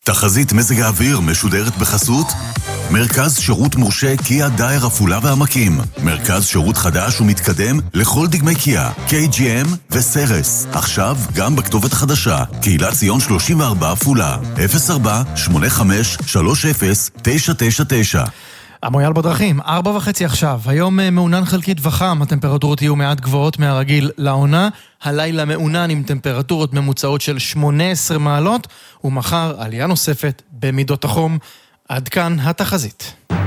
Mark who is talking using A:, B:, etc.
A: תחזית מזג האוויר משודרת בחסות מרכז שירות מורשה קיה דייר עפולה והעמקים. מרכז שירות חדש ומתקדם לכל דגמי קיה, KGM וסרס. עכשיו גם בכתובת החדשה, קהילת ציון 34 עפולה, 04-85-30-999.
B: המויאל בדרכים, 4:30 עכשיו. היום מעונן חלקית וחם, הטמפרטורות יהיו מעט גבוהות מהרגיל לעונה. הלילה מעונן עם טמפרטורות ממוצעות של 18 מעלות, ומחר עלייה נוספת במידות החום. עד כאן התחזית.